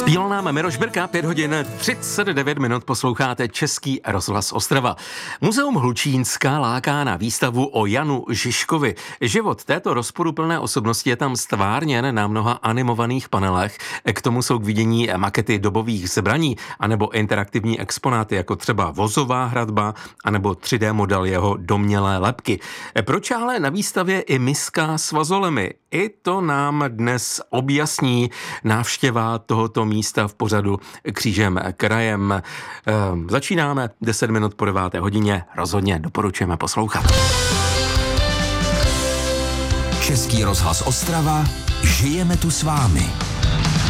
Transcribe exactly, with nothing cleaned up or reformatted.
Zpíval nám Miroš Birka, pět hodin třicet devět minut posloucháte Český rozhlas Ostrava. Muzeum Hlučínská láká na výstavu o Janu Žižkovi. Život této rozporuplné osobnosti je tam stvárněn na mnoha animovaných panelech. K tomu jsou k vidění makety dobových zbraní, anebo interaktivní exponáty, jako třeba vozová hradba, anebo tři dé model jeho domnělé lebky. Proč ale na výstavě i miska s vazolemi? I to nám dnes objasní návštěva tohoto místa v pořadu Křížem krajem. Ehm, začínáme deset minut po deváté hodině. Rozhodně doporučujeme poslouchat. Český rozhlas Ostrava. Žijeme tu s vámi.